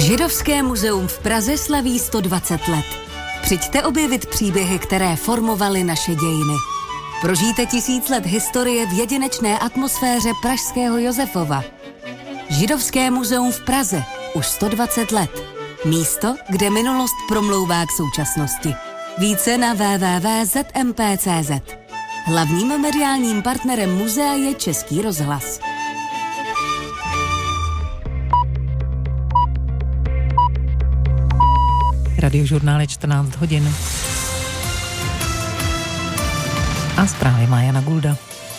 Židovské muzeum v Praze slaví 120 let. Přijďte objevit příběhy, které formovaly naše dějiny. Prožijte 1000 let historie v jedinečné atmosféře pražského Josefova. Židovské muzeum v Praze. Už 120 let. Místo, kde minulost promlouvá k současnosti. Více na www.zmp.cz. Hlavním mediálním partnerem muzea je Český rozhlas. Radiožurnál je 14 hodin. A zprávy má Jana Gulda.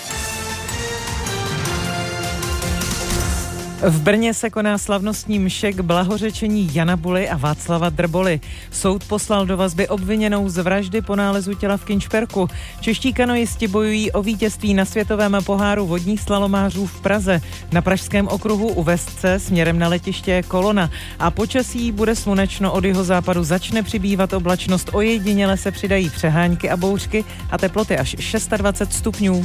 V Brně se koná slavnostní mše k blahořečení Jana Buly a Václava Drboly. Soud poslal do vazby obviněnou z vraždy po nálezu těla v Kynšperku. Čeští kanoisti bojují o vítězství na světovém poháru vodních slalomářů v Praze. Na pražském okruhu u Vestce směrem na letiště je kolona a počasí bude slunečno, od jihozápadu začne přibývat oblačnost, ojediněle se přidají přehánky a bouřky a teploty až 26 stupňů.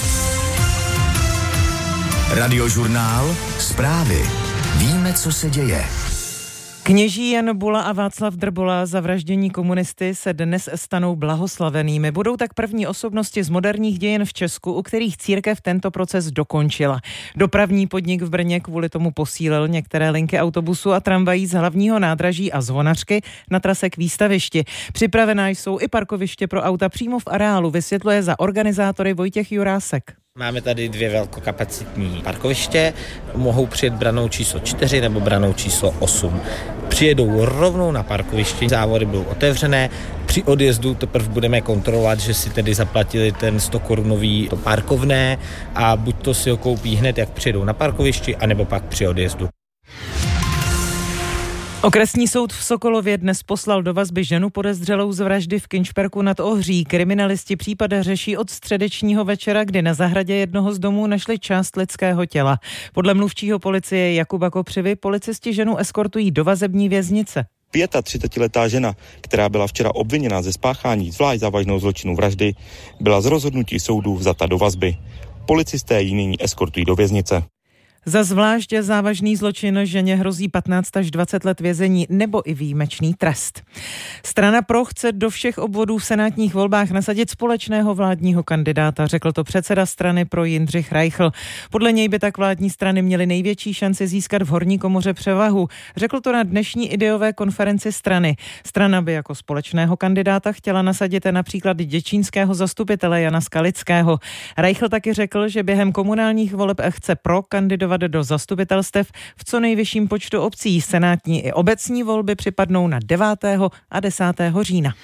Radiožurnál, zprávy. Víme, co se děje. Kněží Jan Bula a Václav Drbola za vraždění komunisty se dnes stanou blahoslavenými. Budou tak první osobnosti z moderních dějin v Česku, u kterých církev tento proces dokončila. Dopravní podnik v Brně kvůli tomu posílil některé linky autobusu a tramvají z hlavního nádraží a Zvonařky na trase k výstavišti. Připravená jsou i parkoviště pro auta přímo v areálu, vysvětluje za organizátory Vojtěch Jurásek. Máme tady 2 velkokapacitní parkoviště, mohou přijet branou číslo 4 nebo branou číslo 8. Přijedou rovnou na parkoviště, závody budou otevřené, při odjezdu teprve budeme kontrolovat, že si tedy zaplatili ten 100 korunový parkovné a buď to si ho koupí hned, jak přijedou na parkovišti, anebo pak při odjezdu. Okresní soud v Sokolově dnes poslal do vazby ženu podezřelou z vraždy v Kynšperku nad Ohří. Kriminalisti případ řeší od středečního večera, kdy na zahradě jednoho z domů našli část lidského těla. Podle mluvčího policie Jakuba Kopřivy policisti ženu eskortují do vazební věznice. 35letá žena, která byla včera obviněna ze spáchání zvlášť závažného zločinu vraždy, byla z rozhodnutí soudu vzata do vazby. Policisté ji nyní eskortují do věznice. Za zvlášť závažný zločin ženě hrozí 15 až 20 let vězení nebo i výjimečný trest. Strana Pro chce do všech obvodů v senátních volbách nasadit společného vládního kandidáta, řekl to předseda strany Pro Jindřich Reichl. Podle něj by tak vládní strany měly největší šanci získat v horní komoře převahu. Řekl to na dnešní ideové konferenci strany. Strana by jako společného kandidáta chtěla nasadit například děčínského zastupitele Jana Skalického. Reichl taky řekl, že během komunálních voleb chce Pro kandidovat do zastupitelstev v co nejvyšším počtu obcí. Senátní i obecní volby připadnou na 9. a 10. října.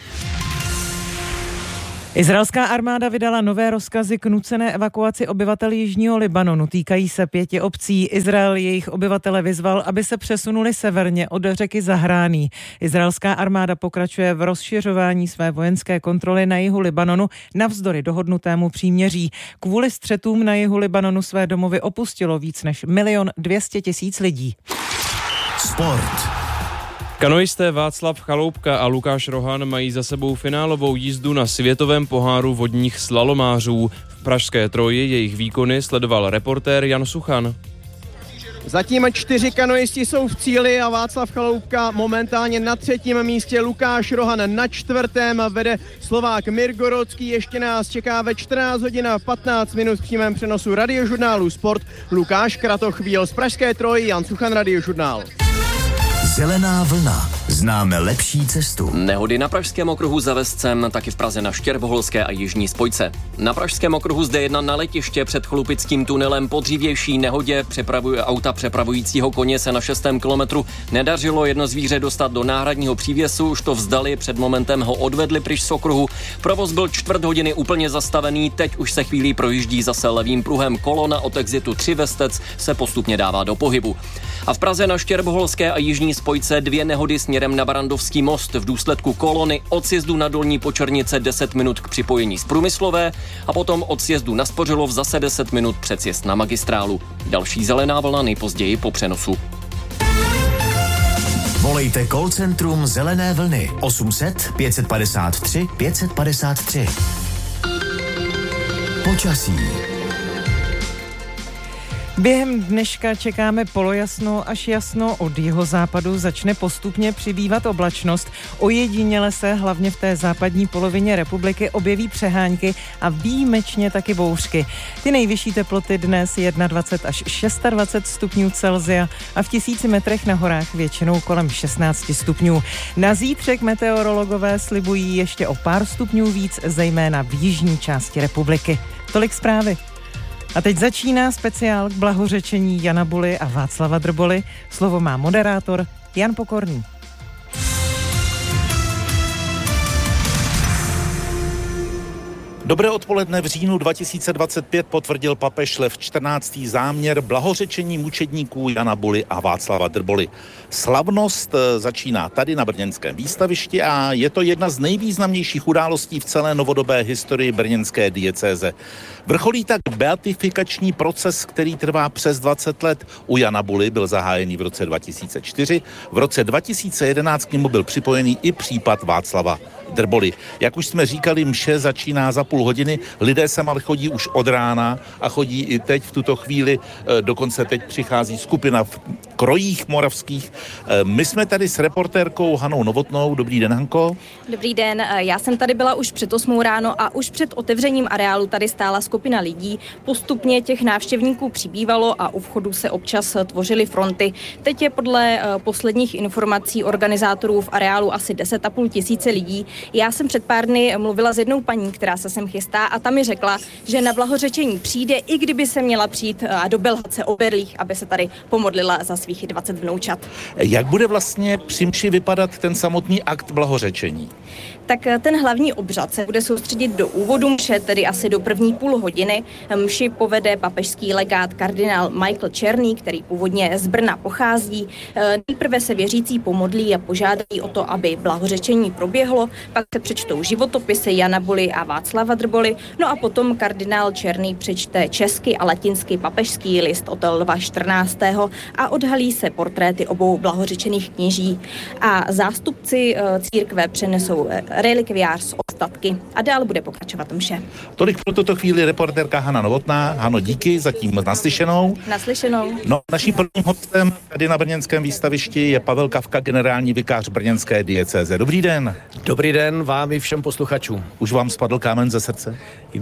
Izraelská armáda vydala nové rozkazy k nucené evakuaci obyvatel jižního Libanonu. Týkají se 5 obcí. Izrael jejich obyvatele vyzval, aby se přesunuli severně od řeky Zahrání. Izraelská armáda pokračuje v rozšiřování své vojenské kontroly na jihu Libanonu navzdory dohodnutému příměří. Kvůli střetům na jihu Libanonu své domovy opustilo víc než 1 200 000 lidí. Sport. Kanoisté Václav Chaloupka a Lukáš Rohan mají za sebou finálovou jízdu na světovém poháru vodních slalomářů. V pražské Troji jejich výkony sledoval reportér Jan Suchan. Zatím 4 kanoisti jsou v cíli a Václav Chaloupka momentálně na 3. místě, Lukáš Rohan na 4. vede Slovák Mirgorodský. Ještě nás čeká ve 14 hodin a 15 minut v přímém přenosu Radiožurnálu Sport Lukáš Kratochvíl. Z pražské Troji Jan Suchan, Radiožurnál. Zelená vlna. Známe lepší cestu. Nehody na pražském okruhu za Vestcem, taky v Praze na Štěrboholské a Jižní spojce. Na pražském okruhu zde jedna na letiště před Chlupickým tunelem. Po dřívější nehodě auta přepravujícího koně se na 6. kilometru nedařilo jedno zvíře dostat do náhradního přívěsu, už to vzdali, před momentem ho odvedli pryč z okruhu. Provoz byl 1/4 hodiny úplně zastavený, teď už se chvílí projíždí zase levým pruhem. Kolona od exitu 3 Vestec se postupně dává do pohybu. A v Praze na Štěrboholské a Jižní spojce 2 nehody směrem na Barandovský most. V důsledku kolony od sjezdu na Dolní Počernice 10 minut k připojení z Průmyslové a potom od sjezdu na Spořilov zase 10 minut před sjezd na magistrálu. Další zelená vlna nejpozději po přenosu. Volejte call centrum Zelené vlny 800 553 553. Počasí. Během dneška čekáme polojasno až jasno, od jihozápadu začne postupně přibývat oblačnost. Ojediněle se hlavně v té západní polovině republiky objeví přehánky a výjimečně taky bouřky. Ty nejvyšší teploty dnes 21 až 26 stupňů Celsia a v 1000 metrech na horách většinou kolem 16 stupňů. Na zítřek meteorologové slibují ještě o pár stupňů víc, zejména v jižní části republiky. Tolik zprávy. A teď začíná speciál k blahořečení Jana Buly a Václava Drboly. Slovo má moderátor Jan Pokorný. Dobré odpoledne. V říjnu 2025 potvrdil papež Lev XIV. Záměr blahořečení mučedníků Jana Buly a Václava Drboly. Slavnost začíná tady na brněnském výstavišti a je to jedna z nejvýznamnějších událostí v celé novodobé historii brněnské diecéze. Vrcholí tak beatifikační proces, který trvá přes 20 let. U Jana Buly byl zahájený v roce 2004, v roce 2011 k němu byl připojený i případ Václava Drboly. Jak už jsme říkali, mše začíná za půl hodiny, lidé sem ale chodí už od rána a chodí i teď v tuto chvíli, dokonce teď přichází skupina v krojích moravských. My jsme tady s reportérkou Hanou Novotnou. Dobrý den, Hanko. Dobrý den, já jsem tady byla už před 8 ráno a už před otevřením areálu tady stála skupina lidí. Postupně těch návštěvníků přibývalo a u vchodu se občas tvořily fronty. Teď je podle posledních informací organizátorů v areálu asi 10,5 tisíce lidí. Já jsem před pár dny mluvila s jednou paní, která se sem chystá a ta mi řekla, že na blahořečení přijde, i kdyby se měla přijít a dobelhat se o berlích, aby se tady pomodlila za svých 20 vnoučat. Jak bude vlastně při mši vypadat ten samotný akt blahořečení? Tak ten hlavní obřad se bude soustředit do úvodu mše, tedy asi do první půl hodiny. Mši povede papežský legát kardinál Michael Černý, který původně z Brna pochází. Nejprve se věřící pomodlí a požádají o to, aby blahořečení proběhlo, pak se přečtou životopisy Jana Buly a Václava Drboly, no a potom kardinál Černý přečte česky a latinsky papežský list od Lva 14. a odhalí se portréty obou blahořečených kněží. A zástupci církve přenesou relikviář z ostatky a dál bude pokračovat mše. Tolik pro tuto chvíli reportérka Hana Novotná. Hano, díky, zatím naslyšenou. Naslyšenou. No, naším prvním hostem tady na brněnském výstavišti je Pavel Kavka, generální vikář brněnské diecéze. Dobrý den. Dobrý den vám i všem posluchačům. Už vám spadl kámen ze srdce?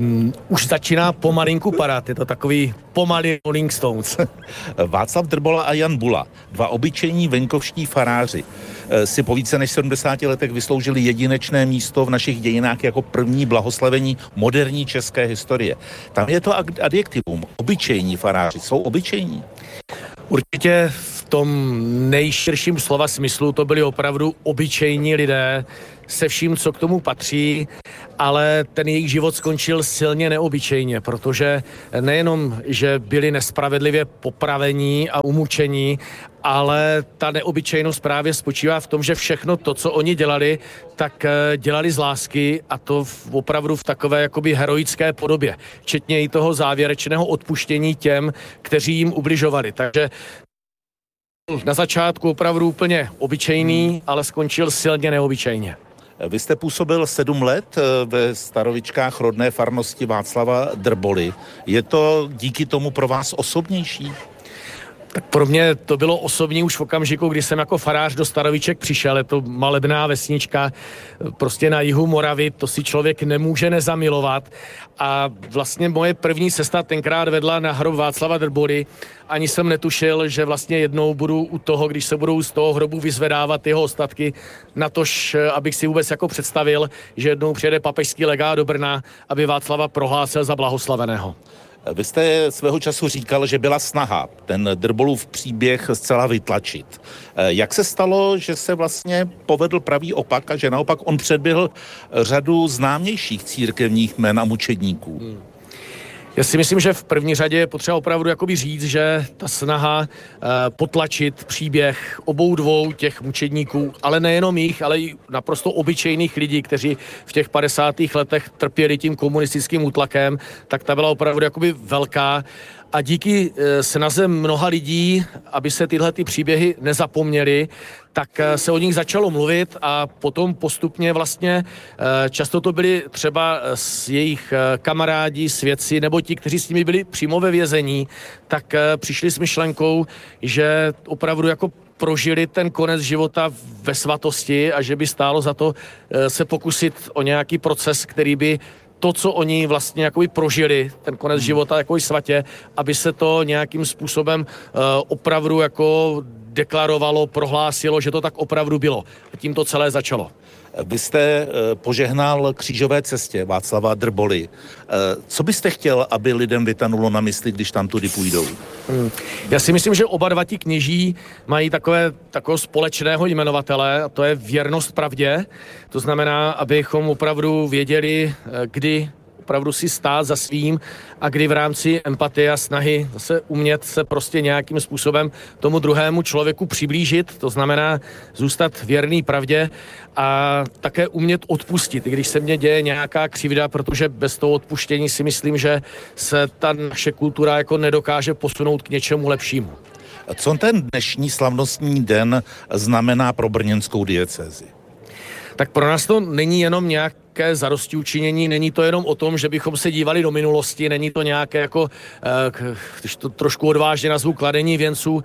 Už začíná pomalinku padat, je to takový pomalý Rolling Stones. Václav Drbola a Jan Bula, dva obyčejní venkovští faráři, si po více než 70 letech vysloužili jedinečné místo v našich dějinách jako první blahoslavení moderní české historie. Tam je to adjektivum. Obyčejní faráři. Jsou obyčejní? Určitě v tom nejširším slova smyslu to byli opravdu obyčejní lidé se vším, co k tomu patří, ale ten jejich život skončil silně neobyčejně, protože nejenom, že byli nespravedlivě popravení a umučení, ale ta neobyčejnost právě spočívá v tom, že všechno to, co oni dělali, tak dělali z lásky a to opravdu v takové jakoby heroické podobě. Včetně i toho závěrečného odpuštění těm, kteří jim ubližovali. Takže na začátku opravdu úplně obyčejný, ale skončil silně neobyčejně. Vy jste působil 7 let ve Starovičkách rodné farnosti Václava Drboly. Je to díky tomu pro vás osobnější? Tak pro mě to bylo osobní už v okamžiku, kdy jsem jako farář do Staroviček přišel. Je to malebná vesnička prostě na jihu Moravy, to si člověk nemůže nezamilovat. A vlastně moje první cesta tenkrát vedla na hrob Václava Drboly. Ani jsem netušil, že vlastně jednou budu u toho, když se budou z toho hrobu vyzvedávat jeho ostatky, natož abych si vůbec jako představil, že jednou přijede papežský legát do Brna, aby Václava prohlásil za blahoslaveného. Vy jste svého času říkal, že byla snaha ten Drbolův příběh zcela vytlačit. Jak se stalo, že se vlastně povedl pravý opak a že naopak on předběhl řadu známějších církevních jmen a mučedníků? Já si myslím, že v první řadě je potřeba opravdu jakoby říct, že ta snaha potlačit příběh obou dvou těch mučedníků, ale nejenom jich, ale i naprosto obyčejných lidí, kteří v těch 50. letech trpěli tím komunistickým útlakem, tak ta byla opravdu jakoby velká. a díky snaze mnoha lidí, aby se tyhle ty příběhy nezapomněly, tak se o nich začalo mluvit a potom postupně vlastně často to byli třeba jejich kamarádi, svědci nebo ti, kteří s nimi byli přímo ve vězení, tak přišli s myšlenkou, že opravdu jako prožili ten konec života ve svatosti a že by stálo za to se pokusit o nějaký proces, který by to, co oni vlastně jakoby prožili, ten konec života jakoby svatě, aby se to nějakým způsobem opravdu jako deklarovalo, prohlásilo, že to tak opravdu bylo. A tím to celé začalo. Vy jste požehnal křížové cestě Václava Drboly. Co byste chtěl, aby lidem vytanulo na mysli, když tam tudy půjdou? Já si myslím, že oba dva ti kněží mají takového společného jmenovatele, a to je věrnost pravdě. To znamená, abychom opravdu věděli, kdy opravdu si stát za svým a kdy v rámci empatie a snahy zase umět se prostě nějakým způsobem tomu druhému člověku přiblížit, to znamená zůstat věrný pravdě a také umět odpustit, i když se mně děje nějaká křivda, protože bez toho odpuštění si myslím, že se ta naše kultura jako nedokáže posunout k něčemu lepšímu. Co ten dnešní slavnostní den znamená pro brněnskou diecézi? Tak pro nás to není jenom nějaké zadostiučinění, není to jenom o tom, že bychom se dívali do minulosti, není to nějaké jako, když to trošku odvážně nazvu, kladení věnců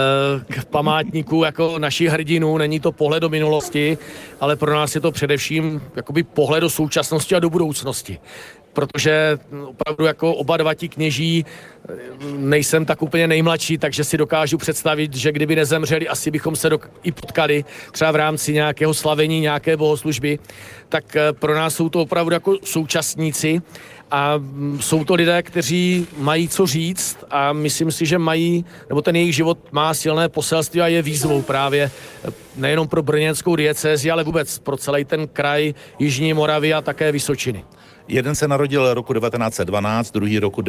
k památníku jako našich hrdinů, není to pohled do minulosti, ale pro nás je to především jakoby pohled do současnosti a do budoucnosti. Protože opravdu jako oba dva ti kněží, nejsem tak úplně nejmladší, takže si dokážu představit, že kdyby nezemřeli, asi bychom se i potkali třeba v rámci nějakého slavení, nějaké bohoslužby, tak pro nás jsou to opravdu jako současníci a jsou to lidé, kteří mají co říct a myslím si, že mají, nebo ten jejich život má silné poselství a je výzvou právě nejenom pro brněnskou diecézi, ale vůbec pro celý ten kraj Jižní Moravy a také Vysočiny. Jeden se narodil roku 1912, druhý roku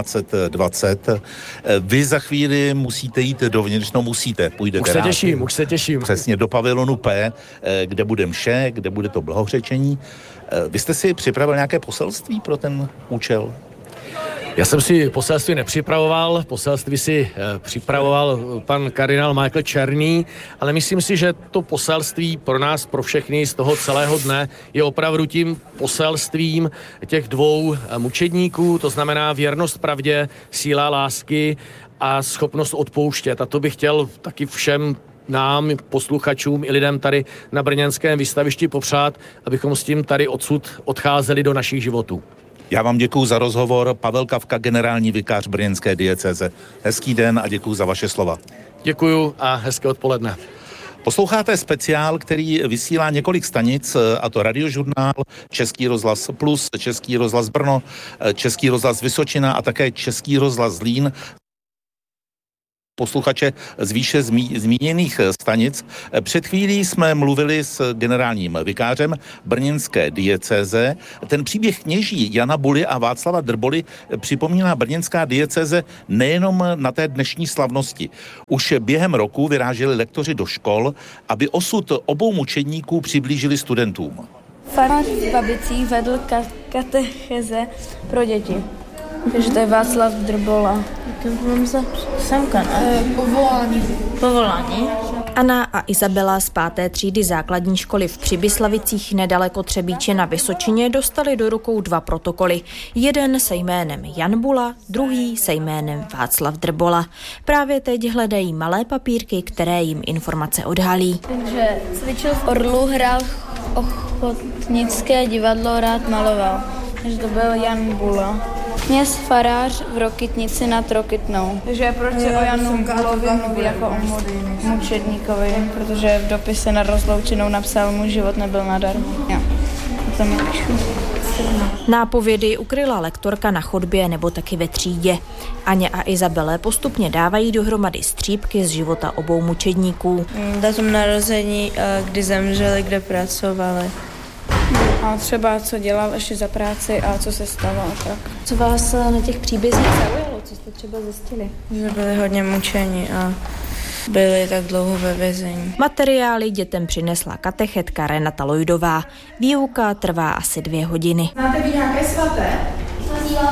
1920. Vy za chvíli musíte jít dovnitř, půjdete Už se těším. Přesně, do pavilonu P, kde bude mše, kde bude to blahořečení. Vy jste si připravil nějaké poselství pro ten účel? Já jsem si poselství nepřipravoval, poselství si připravoval pan kardinál Michael Černý, ale myslím si, že to poselství pro nás, pro všechny z toho celého dne je opravdu tím poselstvím těch dvou mučedníků, to znamená věrnost pravdě, síla lásky a schopnost odpouštět. A to bych chtěl taky všem nám, posluchačům i lidem tady na brněnském výstavišti popřát, abychom s tím tady odsud odcházeli do našich životů. Já vám děkuju za rozhovor. Pavel Kavka, generální vikář brněnské diecéze. Hezký den a děkuju za vaše slova. Děkuju a hezké odpoledne. Posloucháte speciál, který vysílá několik stanic, a to Radiožurnál, Český rozhlas Plus, Český rozhlas Brno, Český rozhlas Vysočina a také Český rozhlas Zlín. Posluchače z výše zmíněných stanic. Před chvílí jsme mluvili s generálním vikářem brněnské diecéze. Ten příběh kněží Jana Buly a Václava Drboly připomíná brněnská diecéze nejenom na té dnešní slavnosti. Už během roku vyráželi lektoři do škol, aby osud obou mučedníků přiblížili studentům. Farář v Babicích vedl katecheze pro děti. Takže to je Václav Drbola. Povolání. Anna a Izabela z 5. třídy základní školy v Přibyslavicích nedaleko Třebíče na Vysočině dostali do rukou 2 protokoly. Jeden se jménem Jan Bula, druhý se jménem Václav Drbola. Právě teď hledají malé papírky, které jim informace odhalí. Takže cvičil v Orlu, hrál ochotnické divadlo, rád maloval. Takže to byl Jan Bula. Kněz farář v Rokytnici nad Rokytnou. Takže proč se o Janu Bulovi mluví jako o mučedníkovi? Protože v dopise nad rozloučenou napsal, můj život nebyl nadarmo. To mi píšu. Nápovědy ukryla lektorka na chodbě nebo taky ve třídě. Aně a Izabele postupně dávají dohromady střípky z života obou mučedníků. Datum narození, kdy zemřeli, kde pracovali. A třeba co dělal ještě za práci a co se stalo a tak. Co vás na těch příbězích zaujalo? Co jste třeba zjistili? Že byli hodně mučeni a byli tak dlouho ve vězení. Materiály dětem přinesla katechetka Renata Lojdová. Výuka trvá asi 2 hodiny. Máte vy nějaké svaté?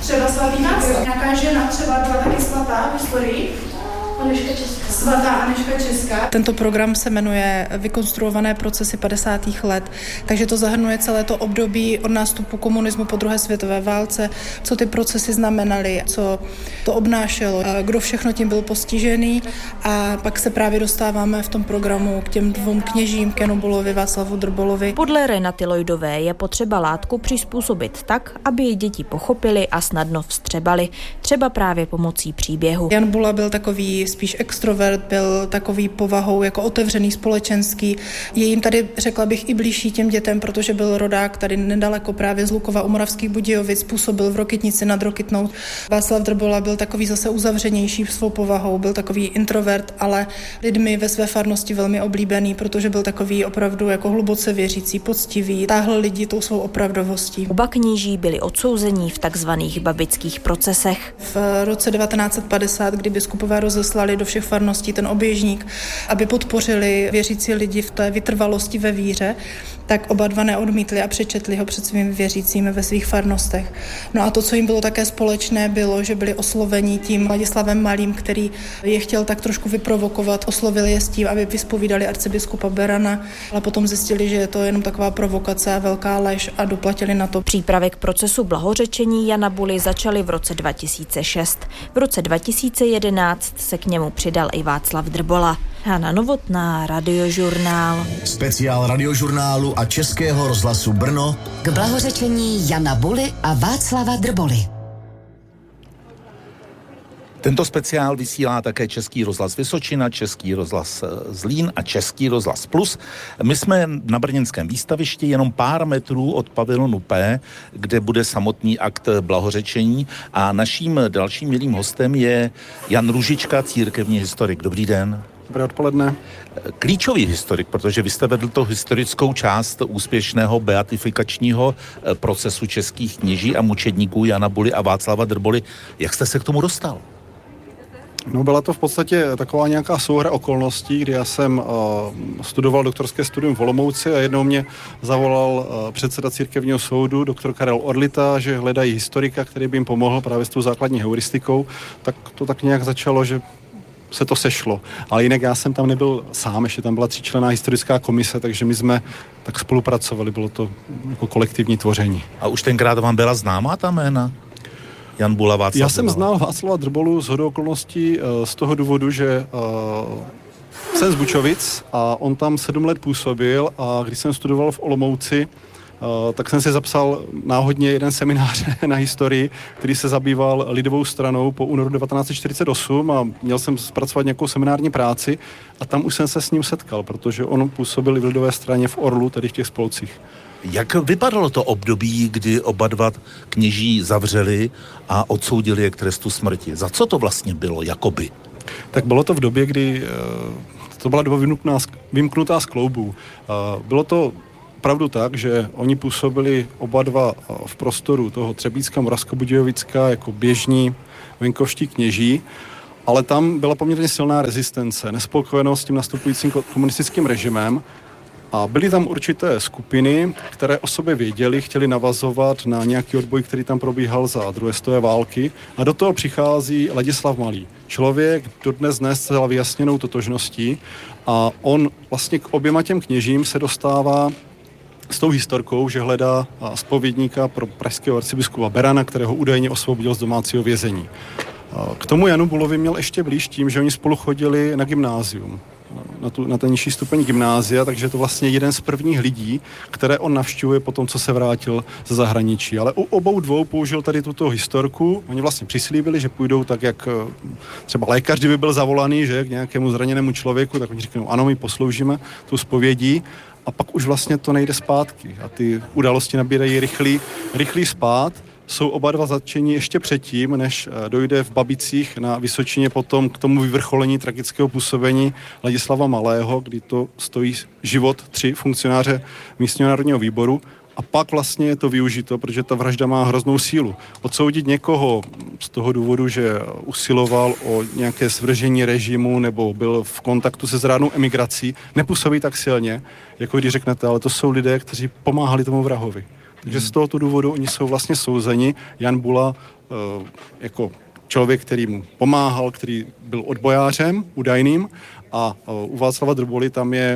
Třeba svatý Václav. Nějaká žena třeba byla taky svatá v historii. Anežka Česká. Svatá Anežka Česká. Tento program se jmenuje Vykonstruované procesy 50. let, takže to zahrnuje celé to období od nástupu komunismu po druhé světové válce, co ty procesy znamenaly, co to obnášelo, kdo všechno tím byl postižený a pak se právě dostáváme v tom programu k těm dvou kněžím, k Janu Bulovi, Václavu Drbolovi. Podle Renaty Lloydové je potřeba látku přizpůsobit tak, aby ji děti pochopili a snadno vstřebali, třeba právě pomocí příběhu. Jan Bula byl takový spíš extrovert, byl takový povahou jako otevřený, společenský. Je jim tady, řekla bych, i blížší těm dětem, protože byl rodák tady nedaleko právě z Lukova u Moravských Budějovic, působil v Rokytnici nad Rokytnou. Václav Drbola byl takový zase uzavřenější svou povahou, byl takový introvert, ale lidmi ve své farnosti velmi oblíbený, protože byl takový opravdu jako hluboce věřící, poctivý, táhl lidi tou svou opravdovostí. Oba kníží byli odsouzení v takzvaných babických procesech. V roce 1950, kdy biskupové rozeslali do všech farností ten oběžník, aby podpořili věřící lidi v té vytrvalosti ve víře, tak oba dva neodmítli a přečetli ho před svými věřícími ve svých farnostech. No a to, co jim bylo také společné, bylo, že byli osloveni tím Ladislavem Malým, který je chtěl tak trošku vyprovokovat, oslovil je s tím, aby vyspovídali arcibiskupa Berana, ale potom zjistili, že je to jenom taková provokace a velká lež a doplatili na to. Přípravy k procesu blahořečení Jana Buly začaly v roce 2006. V roce 2011 se k němu přidal i Václav Drbola. Hana Novotná, Radiožurnál. Speciál Radiožurnálu a Českého rozhlasu Brno k blahořečení Jana Buly a Václava Drboly. Tento speciál vysílá také Český rozhlas Vysočina, Český rozhlas Zlín a Český rozhlas Plus. My jsme na brněnském výstavišti jenom pár metrů od pavilonu P, kde bude samotný akt blahořečení a naším dalším milým hostem je Jan Růžička, církevní historik. Dobrý den. Dobré odpoledne. Klíčový historik, protože vy jste vedl to historickou část úspěšného beatifikačního procesu českých kněží a mučedníků Jana Buly a Václava Drboly. Jak jste se k tomu dostal? No, byla to v podstatě taková nějaká souhra okolností, kdy já jsem studoval doktorské studium v Olomouci a jednou mě zavolal předseda církevního soudu, doktor Karel Orlita, že hledají historika, který by jim pomohl právě s tou základní heuristikou. Tak to tak nějak začalo, že se to sešlo. Ale jinak já jsem tam nebyl sám, ještě tam byla 3členná historická komise, takže my jsme tak spolupracovali, bylo to jako kolektivní tvoření. A už tenkrát vám byla známá ta jména? Jan Bula, Václav Já jsem znal Václava Drbolu shodou okolností z toho důvodu, že jsem z Bučovic a on tam 7 let působil a když jsem studoval v Olomouci, tak jsem si zapsal náhodně jeden seminář na historii, který se zabýval lidovou stranou po únoru 1948 a měl jsem zpracovat nějakou seminární práci a tam už jsem se s ním setkal, protože on působil v lidové straně v Orlu, tedy v těch spolcích. Jak vypadalo to období, kdy oba dva kněží zavřeli a odsoudili je k trestu smrti? Za co to vlastně bylo, jakoby? Tak bylo to v době, kdy to byla doba vymknutá z kloubů. Bylo to opravdu tak, že oni působili oba dva v prostoru toho Třebícka, Moravskobudějovicka jako běžní venkovští kněží, ale tam byla poměrně silná rezistence, nespokojenost s tím nastupujícím komunistickým režimem a byly tam určité skupiny, které o sobě věděli, chtěli navazovat na nějaký odboj, který tam probíhal za druhé světové války a do toho přichází Ladislav Malý. Člověk dodnes zcela vyjasněnou totožností a on vlastně k oběma těm kněžím se dostává s tou historkou, že hledá zpovědníka pro pražského arcibiskupa Berana, kterého údajně osvobodil z domácího vězení. K tomu Janu Bulovi měl ještě blíž tím, že oni spolu chodili na gymnázium, na ten nižší stupeň gymnázia, takže je to vlastně jeden z prvních lidí, které on navštěvuje po tom, co se vrátil ze zahraničí. Ale u obou dvou použil tady tuto historku. Oni vlastně přislíbili, že půjdou tak, jak třeba lékař, kdyby byl zavolaný, že k nějakému zraněnému člověku, tak oni říkají, ano, my posloužíme tu zpovědí. A pak už vlastně to nejde zpátky a ty události nabírají rychlý spád. Jsou oba dva zatčeni ještě předtím, než dojde v Babicích na Vysočině potom k tomu vyvrcholení tragického působení Ladislava Malého, kdy to stojí život 3 funkcionáře místního národního výboru. A pak vlastně je to využito, protože ta vražda má hroznou sílu. Odsoudit někoho z toho důvodu, že usiloval o nějaké svržení režimu nebo byl v kontaktu se zrádnou emigrací, nepůsobí tak silně, jako když řeknete, ale to jsou lidé, kteří pomáhali tomu vrahovi. Takže z tohoto důvodu oni jsou vlastně souzeni. Jan Bula jako člověk, který mu pomáhal, který byl odbojářem údajným, a u Václava Drboly tam je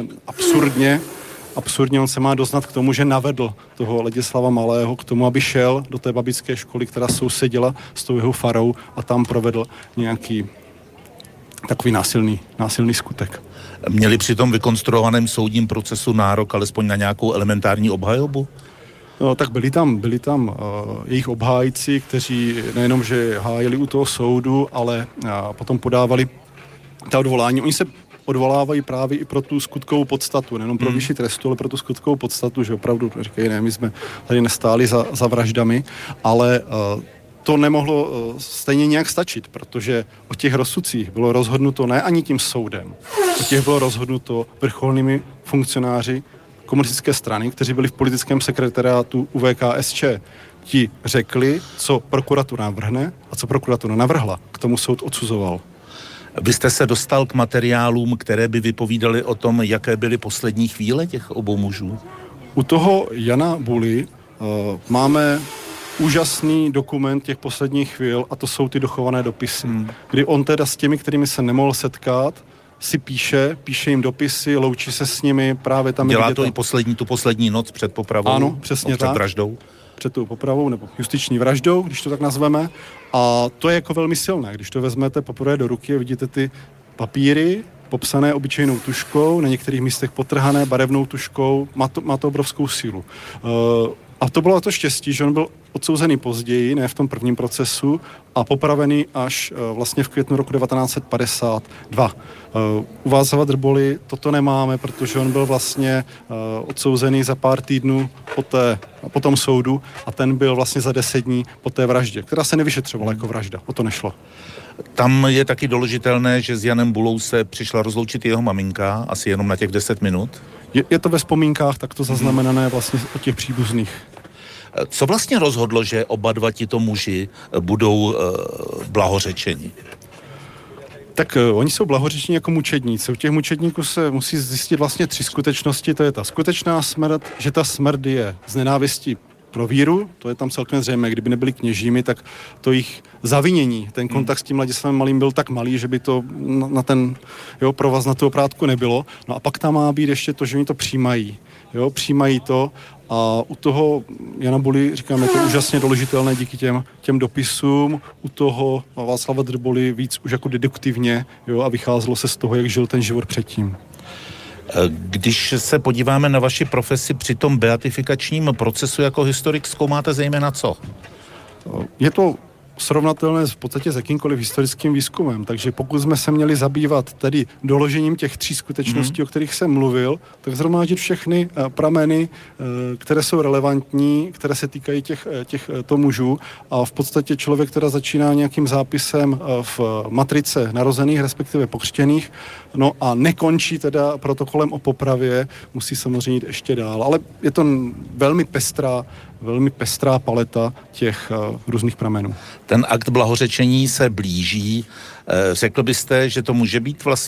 absurdně on se má doznat k tomu, že navedl toho Ladislava Malého k tomu, aby šel do té babické školy, která sousedila s tou jeho farou, a tam provedl nějaký takový násilný skutek. Měli při tom vykonstruovaném soudním procesu nárok alespoň na nějakou elementární obhajobu? No, tak byli tam jejich obhájci, kteří nejenom, že hájili u toho soudu, ale potom podávali ta odvolání. Oni se odvolávají právě i pro tu skutkovou podstatu, nejenom pro výši trestu, ale pro tu skutkovou podstatu, že opravdu říkají, ne, my jsme tady nestáli za vraždami, ale to nemohlo stejně nějak stačit, protože o těch rozsudcích bylo rozhodnuto ne ani tím soudem, o těch bylo rozhodnuto vrcholnými funkcionáři komunistické strany, kteří byli v politickém sekretariátu UVKSČ. Ti řekli, co prokuratura navrhne a co prokuratura navrhla. K tomu soud odsuzoval. Vy jste se dostal k materiálům, které by vypovídaly o tom, jaké byly poslední chvíle těch obou mužů? U toho Jana Buly máme úžasný dokument těch posledních chvíl, a to jsou ty dochované dopisy. Kdy on teda s těmi, kterými se nemohl setkat, si píše jim dopisy, loučí se s nimi, právě tam... Dělá to i tu poslední noc před popravou? Ano, přesně tak. Před vraždou? Před tou popravou, nebo justiční vraždou, když to tak nazveme. A to je jako velmi silné, když to vezmete poprvé do ruky a vidíte ty papíry, popsané obyčejnou tuškou, na některých místech potrhané barevnou tuškou, má to obrovskou sílu. A to bylo to štěstí, že on byl odsouzený později, ne v tom prvním procesu, a popravený až vlastně v květnu roku 1952. U Václava Drboly toto nemáme, protože on byl vlastně odsouzený za pár týdnů po tom soudu, a ten byl vlastně za 10 dní po té vraždě, která se nevyšetřovala jako vražda, o to nešlo. Tam je taky doložitelné, že s Janem Bulou se přišla rozloučit jeho maminka, asi jenom na těch 10 minut. Je to ve vzpomínkách takto zaznamenané vlastně od těch příbuzných. Co vlastně rozhodlo, že oba dva tito muži budou blahořečeni? Tak oni jsou blahořečení jako mučedníci. U těch mučedníků se musí zjistit vlastně 3 skutečnosti. To je ta skutečná smrt, že ta smrt je z nenávisti pro víru, to je tam celkem zřejmé. Kdyby nebyli kněžími, tak to jich zavinění, ten kontakt s tím Ladislavem Malým byl tak malý, že by to na ten provaz na tu oprátku nebylo. No a pak tam má být ještě to, že oni to přijímají. Přijímají to, a u toho Jana Buly, říkám, je to úžasně doložitelné díky těm dopisům, u toho Václava Drboly víc už jako deduktivně, a vycházelo se z toho, jak žil ten život předtím. Když se podíváme na vaši profesi při tom beatifikačním procesu jako historik, zkoumáte zejména co? Je to srovnatelné v podstatě s jakýmkoliv historickým výzkumem, takže pokud jsme se měli zabývat tedy doložením těch 3 skutečností, o kterých jsem mluvil, tak zhromáždit všechny prameny, které jsou relevantní, které se týkají těchto mužů, a v podstatě člověk teda začíná nějakým zápisem v matrice narozených, respektive pokřtěných, no a nekončí teda protokolem o popravě, musí samozřejmě jít ještě dál, ale je to velmi pestrá paleta těch různých pramenů. Ten akt blahořečení se blíží. Řekl byste, že to může být vlastně